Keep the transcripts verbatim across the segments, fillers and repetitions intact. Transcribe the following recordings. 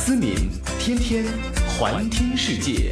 思敏，天天环听世界。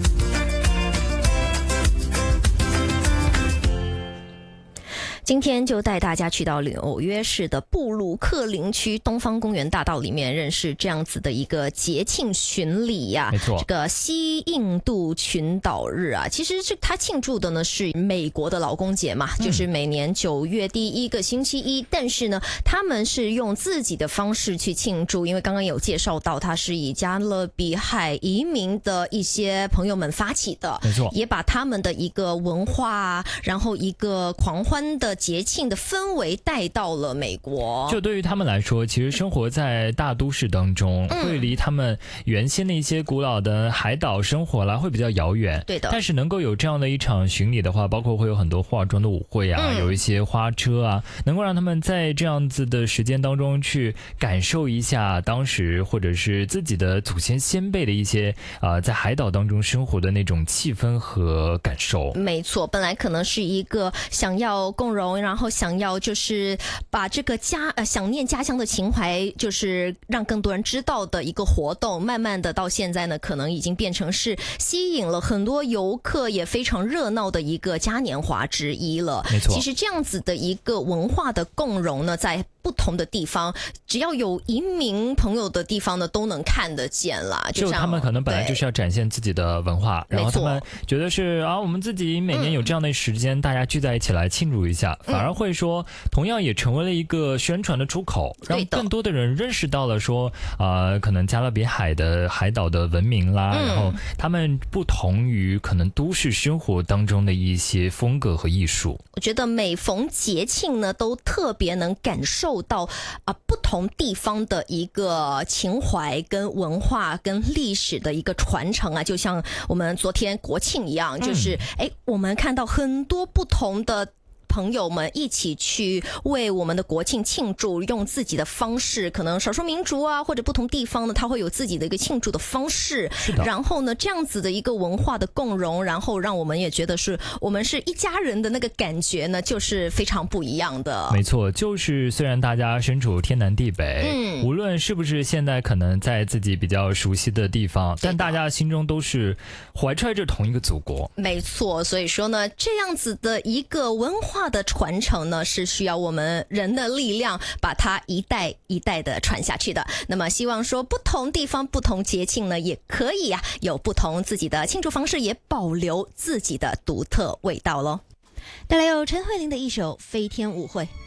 今天就带大家去到纽约市的布鲁克林区东方公园大道里面，认识这样子的一个节庆巡礼呀、啊。 没错， 这个西印度群岛日啊，其实这它庆祝的呢是美国的劳工节嘛，嗯、就是每年九月第一个星期一。但是呢，他们是用自己的方式去庆祝，因为刚刚有介绍到，它是以加勒比海移民的一些朋友们发起的， 没错， 也把他们的一个文化，然后一个狂欢的节庆的氛围带到了美国。 就对于他们来说，其实生活在大都市当中、嗯、会离他们原先的一些古老的海岛生活啦会比较遥远。 对的， 但是能够有这样的一场巡礼的话，包括会有很多化妆的舞会啊、嗯、有一些花车啊，能够让他们在这样子的时间当中去感受一下当时或者是自己的祖先先辈的一些呃在海岛当中生活的那种气氛和感受。 没错，本来可能是一个想要共融，然后想要就是把这个家呃想念家乡的情怀，就是让更多人知道的一个活动，慢慢的到现在呢，可能已经变成是吸引了很多游客，也非常热闹的一个嘉年华之一了。 没错， 其实这样子的一个文化的共融呢，在不同的地方，只要有移民朋友的地方呢，都能看得见啦。就, 就他们可能本来就是要展现自己的文化，然后他们觉得是啊，我们自己每年有这样的时间、嗯，大家聚在一起来庆祝一下，反而会说，同样也成为了一个宣传的出口，让更多的人认识到了说，呃，可能加勒比海的海岛的文明啦、嗯，然后他们不同于可能都市生活当中的一些风格和艺术。 我觉得每逢节庆呢，都特别能感受到啊、呃、不同地方的一个情怀跟文化跟历史的一个传承啊，就像我们昨天国庆一样，就是哎、嗯，我们看到很多不同的朋友们一起去为我们的国庆庆祝，用自己的方式，可能少数民族啊或者不同地方呢，它会有自己的一个庆祝的方式。 是的。 然后呢，这样子的一个文化的共融，然后让我们也觉得是我们是一家人的那个感觉呢，就是非常不一样的。 没错，就是虽然大家身处天南地北，嗯，无论是不是现在可能在自己比较熟悉的地方，但大家心中都是怀揣着同一个祖国。 没错，所以说呢，这样子的一个文化的传承呢，是需要我们人的力量把它一代一代的传下去的。那么希望说不同地方不同节庆呢，也可以啊有不同自己的庆祝方式，也保留自己的独特味道咯。带来有陈慧琳的一首《飞天舞会》。